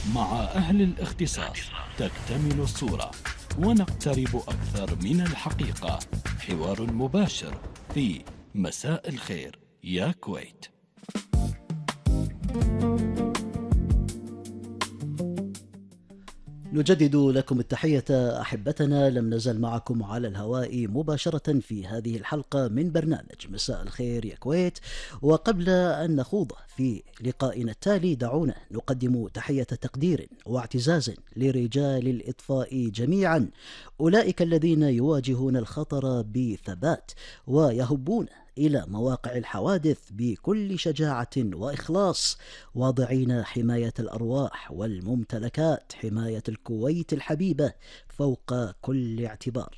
مع أهل الاختصاص تكتمل الصورة ونقترب أكثر من الحقيقة. حوار مباشر في مساء الخير يا كويت. نجدد لكم التحية أحبتنا. لم نزل معكم على الهواء مباشرة في هذه الحلقة من برنامج مساء الخير يا كويت. وقبل أن نخوض في لقائنا التالي دعونا نقدم تحية تقدير واعتزاز لرجال الإطفاء جميعا، أولئك الذين يواجهون الخطر بثبات ويهبون إلى مواقع الحوادث بكل شجاعة وإخلاص، واضعين حماية الأرواح والممتلكات، حماية الكويت الحبيبة فوق كل اعتبار.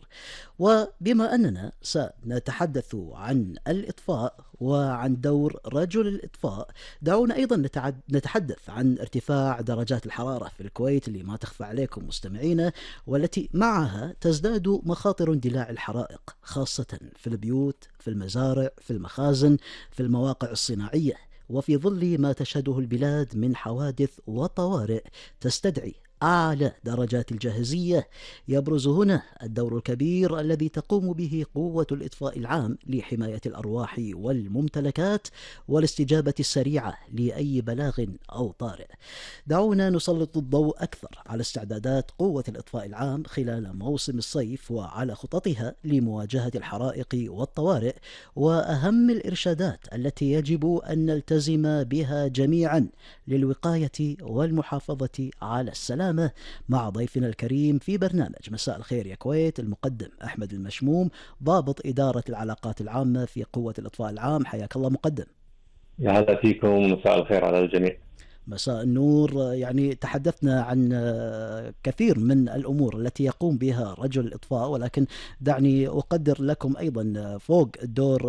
وبما أننا سنتحدث عن الإطفاء وعن دور رجل الإطفاء، دعونا أيضا نتحدث عن ارتفاع درجات الحرارة في الكويت اللي ما تخفى عليكم مستمعينا، والتي معها تزداد مخاطر اندلاع الحرائق، خاصة في البيوت، في المزارع، في المخازن، في المواقع الصناعية، وفي ظل ما تشهده البلاد من حوادث وطوارئ تستدعي أعلى درجات الجاهزية. يبرز هنا الدور الكبير الذي تقوم به قوة الإطفاء العام لحماية الأرواح والممتلكات والاستجابة السريعة لأي بلاغ أو طارئ. دعونا نسلط الضوء أكثر على استعدادات قوة الإطفاء العام خلال موسم الصيف وعلى خططها لمواجهة الحرائق والطوارئ، وأهم الإرشادات التي يجب أن نلتزم بها جميعا للوقاية والمحافظة على السلامة، مع ضيفنا الكريم في برنامج مساء الخير يا كويت المقدم أحمد المشموم، ضابط إدارة العلاقات العامة في قوة الإطفاء العام. حياك الله مقدم. يا هلا فيكم، مساء الخير على الجميع. مساء النور. يعني تحدثنا عن كثير من الأمور التي يقوم بها رجل الإطفاء، ولكن دعني أقدر لكم أيضا فوق الدور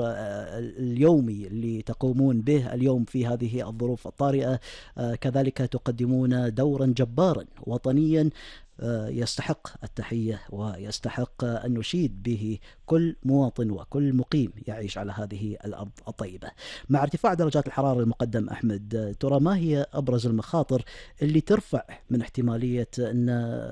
اليومي اللي تقومون به اليوم في هذه الظروف الطارئة، كذلك تقدمون دورا جبارا وطنيا يستحق التحية ويستحق أن نشيد به كل مواطن وكل مقيم يعيش على هذه الأرض الطيبة. مع ارتفاع درجات الحرارة المقدم أحمد، ترى ما هي أبرز المخاطر اللي ترفع من احتمالية أن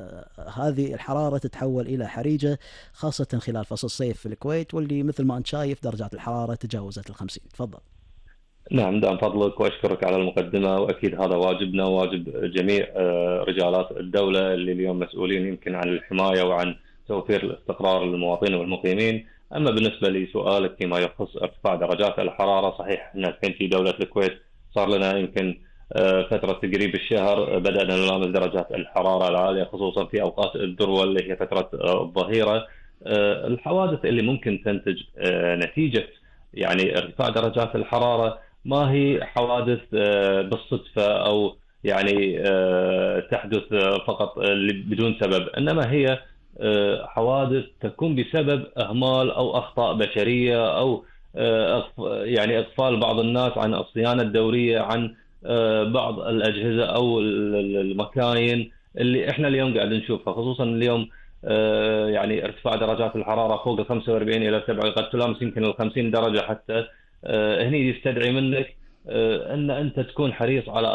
هذه الحرارة تتحول إلى حريجة، خاصة خلال فصل الصيف في الكويت، واللي مثل ما أنت شايف درجات الحرارة تجاوزت 50؟ تفضل. نعم، دام فضلك وأشكرك على المقدمة، وأكيد هذا واجبنا وواجب جميع رجالات الدولة اللي اليوم مسؤولين يمكن عن الحماية وعن توفير الاستقرار للمواطنين والمقيمين. أما بالنسبة لسؤالك فيما يخص ارتفاع درجات الحرارة، صحيح أن الحين في دولة الكويت صار لنا يمكن فترة تقريب الشهر بدأنا نلامس درجات الحرارة العالية، خصوصا في أوقات الذروة اللي هي فترة الظهيرة. الحوادث اللي ممكن تنتج نتيجة يعني ارتفاع درجات الحرارة ما هي حوادث بالصدفة أو يعني تحدث فقط بدون سبب، إنما هي حوادث تكون بسبب إهمال أو أخطاء بشرية أو يعني إغفال بعض الناس عن الصيانة الدورية عن بعض الأجهزة أو المكاين اللي إحنا اليوم قاعد نشوفها، خصوصا اليوم يعني ارتفاع درجات الحرارة فوق 45 إلى 7، قد تلامس يمكن 50 درجة حتى. هني يستدعي منك ان انت تكون حريص على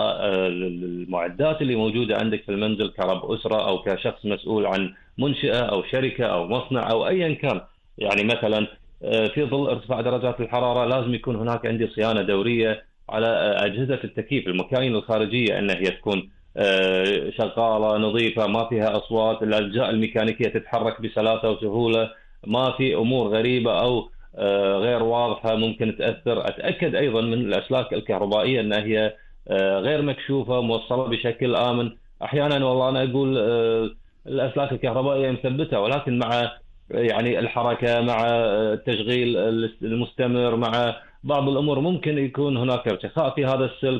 المعدات اللي موجوده عندك في المنزل كرب اسره او كشخص مسؤول عن منشاه او شركه او مصنع او ايا كان. يعني مثلا في ظل ارتفاع درجات الحراره لازم يكون هناك عندي صيانه دوريه على اجهزه التكييف، المكاين الخارجيه ان هي تكون شغاله نظيفه ما فيها اصوات، الاجزاء الميكانيكيه تتحرك بسلاسه وسهوله، ما في امور غريبه او غير واضحة ممكن تأثر. أتأكد أيضا من الأسلاك الكهربائية أنها هي غير مكشوفة، موصلة بشكل آمن. أحيانا والله أنا أقول الأسلاك الكهربائية مثبتة، ولكن مع يعني الحركة، مع التشغيل المستمر، مع بعض الأمور ممكن يكون هناك ارتخاء في هذا السلك